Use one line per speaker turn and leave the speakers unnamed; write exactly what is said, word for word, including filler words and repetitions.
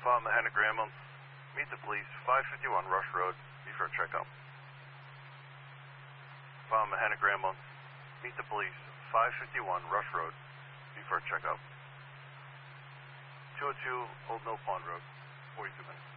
Found the Hennecker ambulance. Meet the police, five fifty-one Rush Road, before checkup. Found the Hennecker ambulance. Meet the police, five fifty-one Rush Road, before checkup. two oh two Old Mill Pond Road, forty-two minutes.